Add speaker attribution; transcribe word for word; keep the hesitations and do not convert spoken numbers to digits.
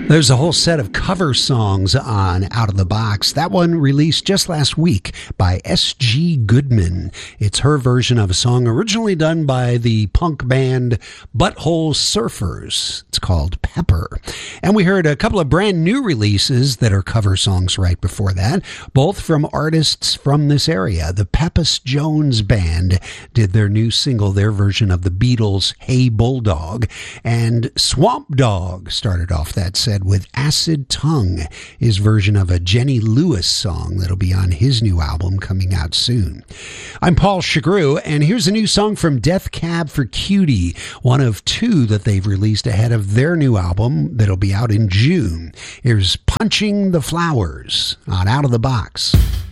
Speaker 1: There's a whole set of cover songs on Out of the Box. That one released just last week by S G Goodman. It's her version of a song originally done by the punk band Butthole Surfers. It's called Pepper. And we heard a couple of brand new releases that are cover songs right before that, both from artists from this area. The Pepys Jones Band did their new single, their version of the Beatles' Hey Bulldog. And Swamp Dogg started off that set with Acid Tongue, his version of a Jenny Lewis song that'll be on his new album coming out soon. I'm Paul Chagru, and here's a new song from Death Cab for Cutie, one of two that they've released ahead of their new album that'll be out in June. Here's Punching the Flowers on Out of the Box.